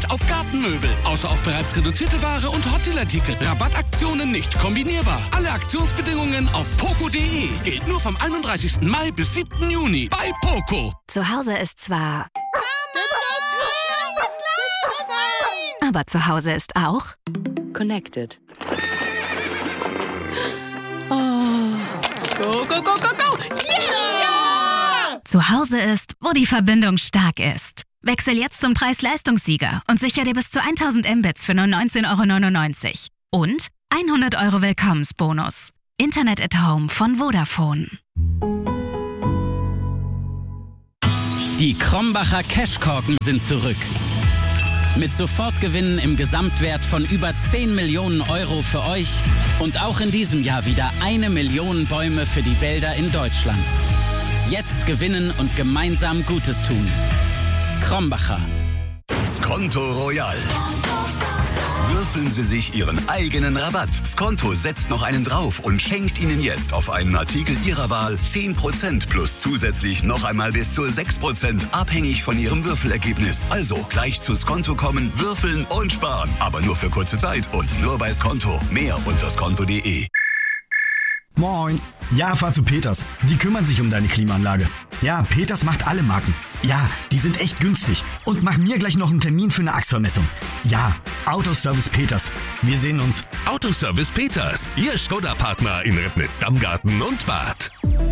Rabatt auf Gartenmöbel. Außer auf bereits reduzierte Ware und Hotdeal-Artikel. Rabattaktionen nicht kombinierbar. Alle Aktionsbedingungen auf poco.de. Gilt nur vom 31. Mai bis 7. Juni bei Poco. Zu Hause ist zwar... Aber zu Hause ist auch... Connected. Oh. Go, go, go, go, go! Yeah! Zu Hause ist, wo die Verbindung stark ist. Wechsel jetzt zum Preis-Leistungssieger und sicher dir bis zu 1000 Mbits für nur 19,99 €. Und 100 € Willkommensbonus. Internet at Home von Vodafone. Die Krombacher Cashkorken sind zurück. Mit Sofortgewinnen im Gesamtwert von über 10 Millionen € für euch und auch in diesem Jahr wieder 1 Million Bäume für die Wälder in Deutschland. Jetzt gewinnen und gemeinsam Gutes tun. Krombacher. Skonto Royal. Würfeln Sie sich Ihren eigenen Rabatt. Skonto setzt noch einen drauf und schenkt Ihnen jetzt auf einen Artikel Ihrer Wahl 10% plus zusätzlich noch einmal bis zu 6%, abhängig von Ihrem Würfelergebnis. Also gleich zu Skonto kommen, würfeln und sparen. Aber nur für kurze Zeit und nur bei Skonto. Mehr unter skonto.de. Moin. Ja, fahr zu Peters. Die kümmern sich um deine Klimaanlage. Ja, Peters macht alle Marken. Ja, die sind echt günstig. Und mach mir gleich noch einen Termin für eine Achsvermessung. Ja, Autoservice Peters. Wir sehen uns. Autoservice Peters. Ihr Skoda-Partner in Ribnitz, Dammgarten und Bad.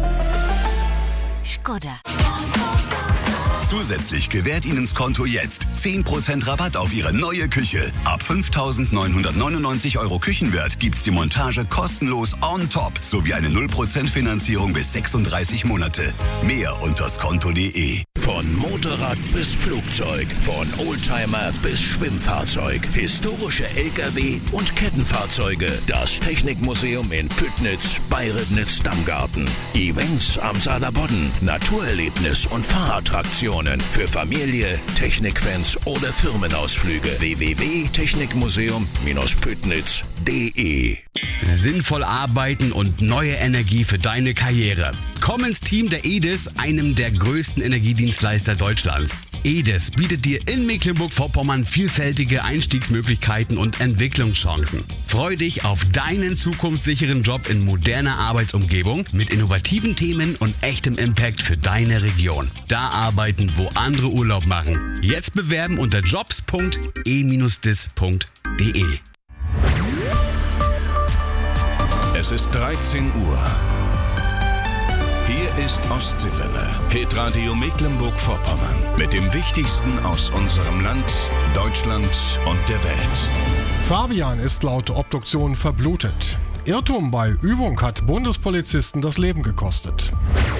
Skoda. Zusätzlich gewährt Ihnen Skonto jetzt 10% Rabatt auf Ihre neue Küche. Ab 5.999 € Küchenwert gibt's die Montage kostenlos on top sowie eine 0% Finanzierung bis 36 Monate. Mehr unter skonto.de. Von Motorrad bis Flugzeug, von Oldtimer bis Schwimmfahrzeug, historische LKW und Kettenfahrzeuge. Das Technikmuseum in Püttnitz bei Ribnitz-Damgarten. Events am Saarlandbodden, Naturerlebnis und Fahrattraktionen für Familie, Technikfans oder Firmenausflüge. www.technikmuseum-püttnitz.de. Sinnvoll arbeiten und neue Energie für deine Karriere. Komm ins Team der EDIS, einem der größten Energiedienstleister Deutschlands. EDIS bietet dir in Mecklenburg-Vorpommern vielfältige Einstiegsmöglichkeiten und Entwicklungschancen. Freu dich auf deinen zukunftssicheren Job in moderner Arbeitsumgebung mit innovativen Themen und echtem Impact für deine Region. Da arbeiten, wo andere Urlaub machen. Jetzt bewerben unter jobs.e-dis.de. Es ist 13 Uhr. Hier ist Ostseewelle, Hitradio Mecklenburg-Vorpommern. Mit dem Wichtigsten aus unserem Land, Deutschland und der Welt. Fabian ist laut Obduktion verblutet. Irrtum bei Übung hat Bundespolizisten das Leben gekostet.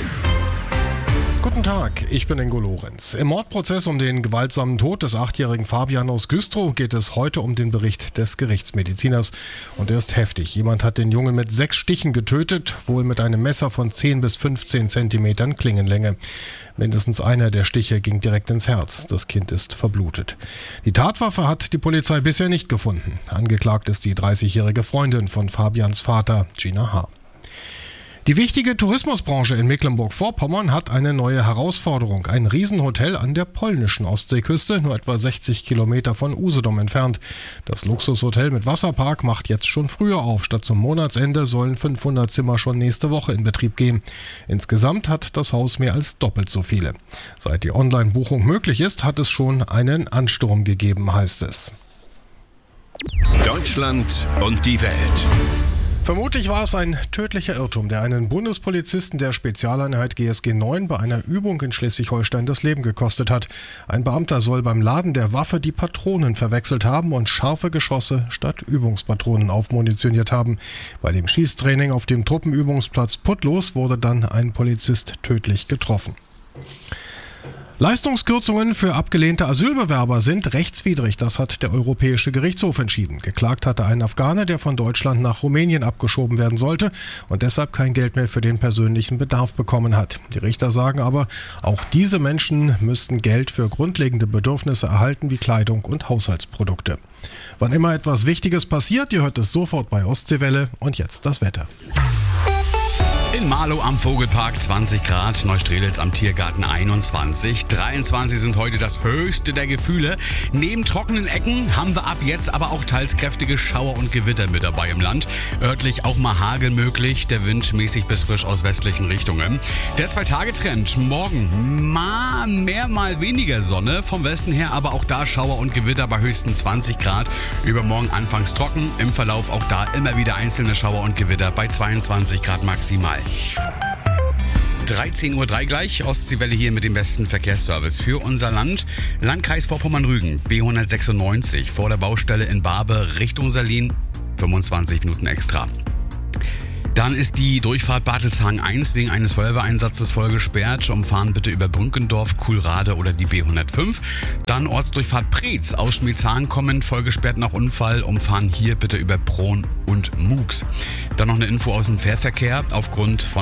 Guten Tag, ich bin Ingo Lorenz. Im Mordprozess um den gewaltsamen Tod des 8-jährigen Fabian aus Güstrow geht es heute um den Bericht des Gerichtsmediziners. Und er ist heftig. Jemand hat den Jungen mit 6 Stichen getötet, wohl mit einem Messer von 10 bis 15 Zentimetern Klingenlänge. Mindestens einer der Stiche ging direkt ins Herz. Das Kind ist verblutet. Die Tatwaffe hat die Polizei bisher nicht gefunden. Angeklagt ist die 30-jährige Freundin von Fabians Vater, Gina H. Die wichtige Tourismusbranche in Mecklenburg-Vorpommern hat eine neue Herausforderung. Ein Riesenhotel an der polnischen Ostseeküste, nur etwa 60 Kilometer von Usedom entfernt. Das Luxushotel mit Wasserpark macht jetzt schon früher auf. Statt zum Monatsende sollen 500 Zimmer schon nächste Woche in Betrieb gehen. Insgesamt hat das Haus mehr als doppelt so viele. Seit die Online-Buchung möglich ist, hat es schon einen Ansturm gegeben, heißt es. Deutschland und die Welt. Vermutlich war es ein tödlicher Irrtum, der einen Bundespolizisten der Spezialeinheit GSG 9 bei einer Übung in Schleswig-Holstein das Leben gekostet hat. Ein Beamter soll beim Laden der Waffe die Patronen verwechselt haben und scharfe Geschosse statt Übungspatronen aufmunitioniert haben. Bei dem Schießtraining auf dem Truppenübungsplatz Putlos wurde dann ein Polizist tödlich getroffen. Leistungskürzungen für abgelehnte Asylbewerber sind rechtswidrig, das hat der Europäische Gerichtshof entschieden. Geklagt hatte ein Afghane, der von Deutschland nach Rumänien abgeschoben werden sollte und deshalb kein Geld mehr für den persönlichen Bedarf bekommen hat. Die Richter sagen aber, auch diese Menschen müssten Geld für grundlegende Bedürfnisse erhalten wie Kleidung und Haushaltsprodukte. Wann immer etwas Wichtiges passiert, ihr hört es sofort bei Ostseewelle und jetzt das Wetter. In Marlow am Vogelpark 20 Grad, Neustrelitz am Tiergarten 21, 23 sind heute das höchste der Gefühle. Neben trockenen Ecken haben wir ab jetzt aber auch teils kräftige Schauer und Gewitter mit dabei im Land. Örtlich auch mal Hagel möglich, der Wind mäßig bis frisch aus westlichen Richtungen. Der 2-Tage-Trend, morgen mal mehr, mal weniger Sonne, vom Westen her aber auch da Schauer und Gewitter bei höchstens 20 Grad. Übermorgen anfangs trocken, im Verlauf auch da immer wieder einzelne Schauer und Gewitter bei 22 Grad maximal. 13:03 Uhr gleich, Ostseewelle hier mit dem besten Verkehrsservice für unser Land. Landkreis Vorpommern-Rügen, B196, vor der Baustelle in Barbe Richtung Salin, 25 Minuten extra. Dann ist die Durchfahrt Bartelshagen 1 wegen eines Feuerwehreinsatzes voll gesperrt. Umfahren bitte über Brünkendorf, Kuhlrade oder die B105. Dann Ortsdurchfahrt Preetz aus Schmiedshagen kommend, voll gesperrt nach Unfall. Umfahren hier bitte über Bron und Mugs. Dann noch eine Info aus dem Fährverkehr. Aufgrund von